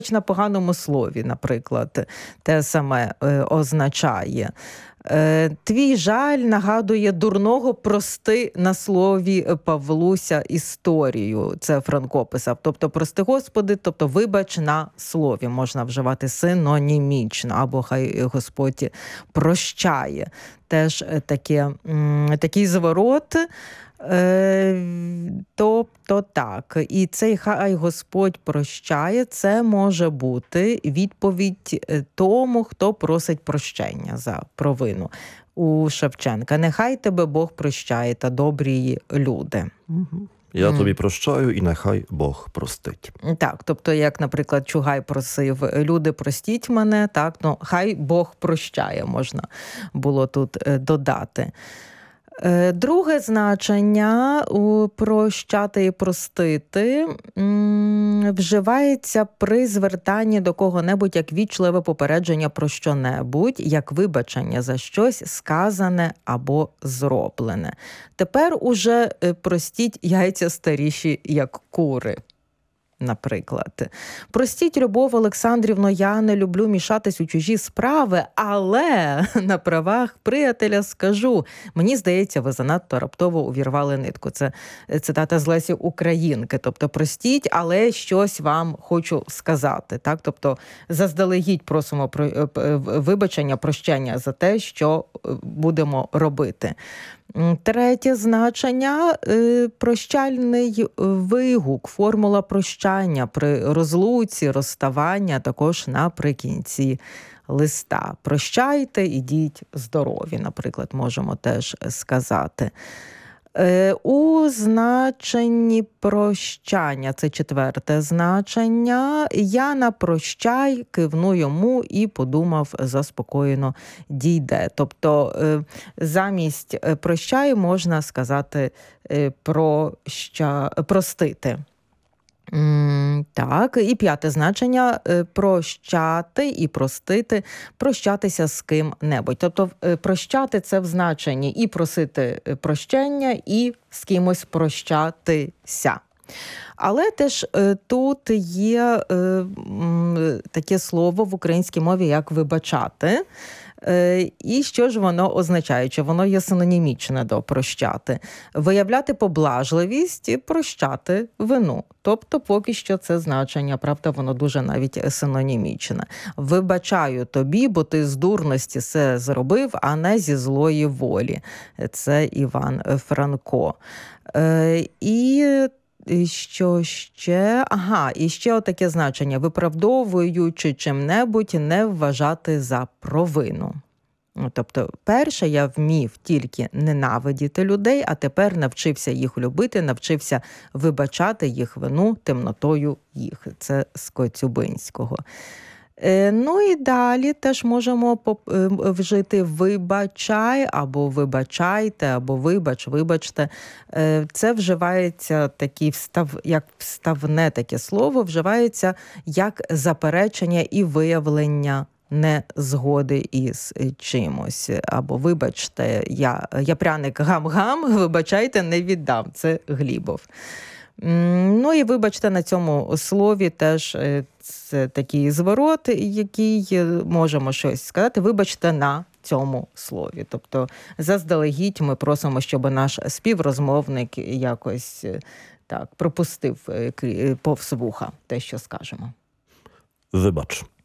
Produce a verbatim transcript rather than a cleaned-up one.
на поганому слові, наприклад, те саме е, означає. Е, твій жаль нагадує дурного прости на слові Павлуся історію. Це Франко писав. Тобто прости, Господи, тобто вибач на слові. Можна вживати синонімічно, або хай Господь прощає. Теж таке, такий зворот. Тобто так, і цей хай Господь прощає, це може бути відповідь тому, хто просить прощення за провину. У Шевченка: нехай тебе Бог прощає та добрі люди. Угу. Я тобі прощаю, і нехай Бог простить. Так, тобто, як, наприклад, Чугай просив: люди, простіть мене, так, ну, хай Бог прощає, можна було тут додати. Друге значення у прощати і простити вживається при звертанні до кого-небудь як вічливе попередження про що-небудь, як вибачення за щось сказане або зроблене. Тепер уже простіть яйця старіші, як кури. Наприклад. Простіть, Любов Олександрівно, я не люблю мішатись у чужі справи, але на правах приятеля скажу, мені здається, ви занадто раптово увірвали нитку. Це цитата з Лесі Українки. Тобто, простіть, але щось вам хочу сказати. Так? Тобто, заздалегідь просимо про вибачення, прощення за те, що будемо робити. Третє значення – прощальний вигук, формула прощання при розлуці, розставання, також наприкінці листа. Прощайте, ідіть здорові, наприклад, можемо теж сказати. У значенні прощання, це четверте значення, я на прощай кивну йому і подумав, заспокоєно дійде. Тобто замість прощай можна сказати проща, простити. Так, і п'яте значення – прощати і простити, прощатися з ким-небудь. Тобто прощати – це в значенні і просити прощення, і з кимось прощатися. Але теж тут є таке слово в українській мові, як вибачати. І що ж воно означає? Чи воно є синонімічне до прощати? Виявляти поблажливість і прощати вину. Тобто поки що це значення, правда, воно дуже навіть синонімічне. Вибачаю тобі, бо ти з дурності все зробив, а не зі злої волі. Це Іван Франко. І що ще? Ага, і ще отаке значення. Виправдовуючи чим-небудь, не вважати за провину. Тобто, перше, я вмів тільки ненавидіти людей, а тепер навчився їх любити, навчився вибачати їх вину темнотою їх. Це з Коцюбинського. Ну і далі теж можемо вжити вибачай, або вибачайте, або вибач, вибачте. Це вживається такі встав, як вставне таке слово, вживається як заперечення і виявлення незгоди із чимось. Або вибачте, я, я пряник гам-гам, вибачайте, не віддам. Це Глібов. Ну і вибачте, на цьому слові теж це такий зворот, який можемо щось сказати. Вибачте на цьому слові. Тобто заздалегідь ми просимо, щоб наш співрозмовник якось так пропустив повз вуха те, що скажемо. Вибач.